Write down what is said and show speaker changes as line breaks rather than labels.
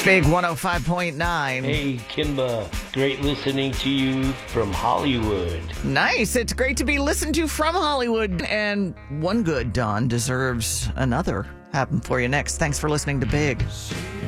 Big 105.9.
Hey, Kimba. Great listening to you from Hollywood.
Nice. It's great to be listened to from Hollywood. And one good Don deserves another. Happen for you next. Thanks for listening to Big.